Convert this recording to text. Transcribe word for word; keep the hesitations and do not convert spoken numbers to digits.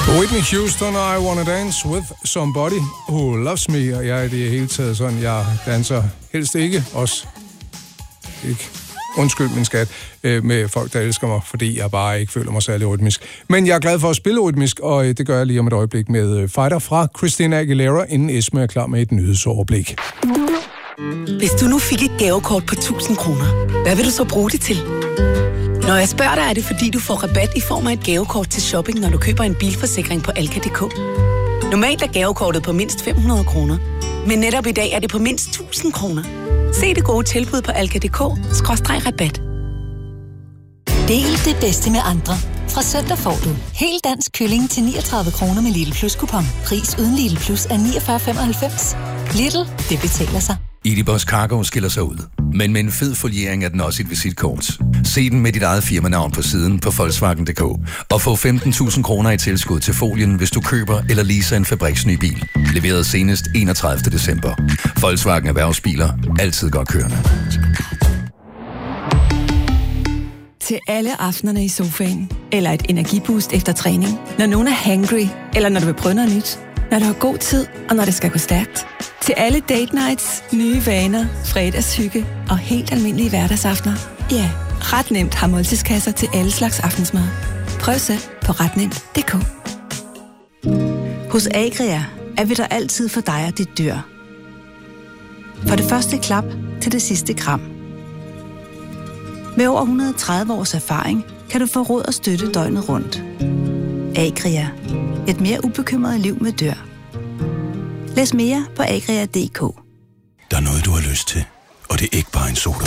Whitney Houston og I Wanna Dance With Somebody Who Loves Me. Og jeg er i det hele taget sådan, jeg danser helst ikke, også ikke, undskyld min skat, med folk, der elsker mig, fordi jeg bare ikke føler mig særlig rytmisk. Men jeg er glad for at spille rytmisk, og det gør jeg lige om et øjeblik med Fighter fra Christina Aguilera, inden Esme er klar med et nyhedsoverblik. Hvis du nu fik et gavekort på tusind kroner, hvad vil du så bruge det til? Når jeg spørger dig, er det fordi, du får rabat i form af et gavekort til shopping, når du køber en bilforsikring på Alka punktum d k. Normalt er gavekortet på mindst fem hundrede kroner, men netop i dag er det på mindst tusind kroner. Se det gode tilbud på alka punktum d k skråstreg rabat. Del det bedste med andre. Fra søndag får du helt dansk kylling til niogtredive kroner med Lidl Plus kupon. Pris uden Lidl Plus er niogfyrre femoghalvfems. Lidl, det betaler sig. Edibus Cargo skiller sig ud, men med en fed foliering er den også et visitkort. Se den med dit eget firmanavn på siden på Volkswagen punktum d k og få femten tusind kroner i tilskud til folien, hvis du køber eller leaser en fabriksny bil. Leveret senest enogtredivte december. Volkswagen Erhvervsbiler. Altid godt kørende. Til alle aftenerne i sofaen, eller et energiboost efter træning, når nogen er hangry, eller når du vil prøve noget nyt, når du har god tid, og når det skal gå stærkt. Til alle date nights, nye vaner, fredagshygge og helt almindelige hverdagsaftener. Ja, ret nemt har måltidskasser til alle slags aftensmad. Prøv selv på ret nemt punktum d k. Hos Agria er vi der altid for dig og dit dyr. For det første klap til det sidste kram. Med over et hundrede og tredive års erfaring kan du få råd og støtte døgnet rundt. Agria. Et mere ubekymret liv med dyr. Læs mere på agria punktum d k. Der er noget, du har lyst til, og det er ikke bare en sodavand.